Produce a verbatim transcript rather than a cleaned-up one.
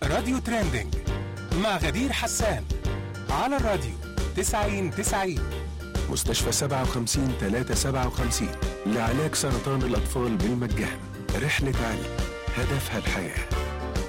راديو تريندينج مع غدير حسان على الراديو تسعين تسعين. مستشفى سبعة وخمسين ثلاثة سبعة وخمسين لعلاج سرطان الأطفال بالمجان. رحلة علم هدفها الحياة.